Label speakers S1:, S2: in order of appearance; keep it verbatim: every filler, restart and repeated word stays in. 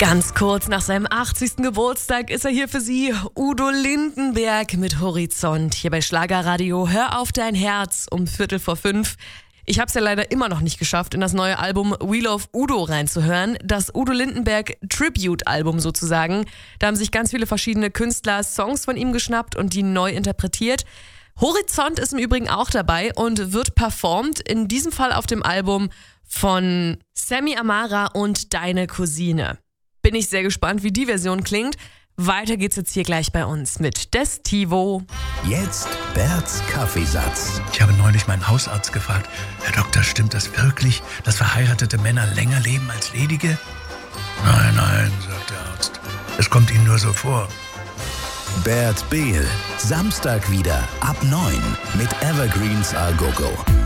S1: Ganz kurz nach seinem achtzigsten Geburtstag ist er hier für Sie, Udo Lindenberg mit Horizont. Hier bei Schlagerradio Hör auf dein Herz um Viertel vor fünf. Ich habe es ja leider immer noch nicht geschafft, in das neue Album We Love Udo reinzuhören. Das Udo Lindenberg Tribute-Album sozusagen. Da haben sich ganz viele verschiedene Künstler Songs von ihm geschnappt und die neu interpretiert. Horizont ist im Übrigen auch dabei und wird performt, in diesem Fall auf dem Album von Sammy Amara und Deine Cousine. Bin ich sehr gespannt, wie die Version klingt. Weiter geht's jetzt hier gleich bei uns mit Destivo.
S2: Jetzt Berts Kaffeesatz.
S3: Ich habe neulich meinen Hausarzt gefragt, Herr Doktor, stimmt das wirklich, dass verheiratete Männer länger leben als ledige? Nein, nein, sagt der Arzt. Es kommt Ihnen nur so vor.
S2: Bert Behl, Samstag wieder ab neun mit Evergreens Al Gogo.